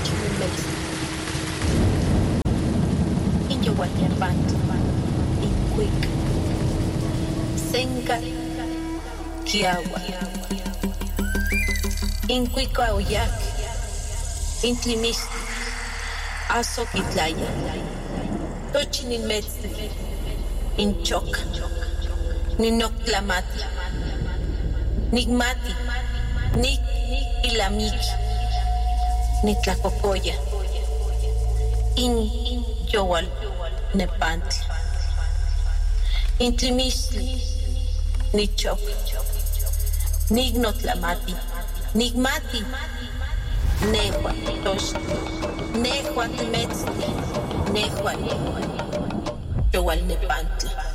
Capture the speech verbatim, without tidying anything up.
Tochimemetl, Inyowalniapantli, Inkuik, Senka, Kiawa, Inkuika Oyak, Intlimistli, Azoquitlaya, Tochimemetl, Inchoc, Ninoctlamati, Nigmati, Nik Ilamiki, Nitlacocoya, In Yowal Nepantli, Intlimistli, Nichok, Nignotlamati, Nigmati, Nehua Tosh, Nehua Temetzli, Nehua Yowal Nepantli.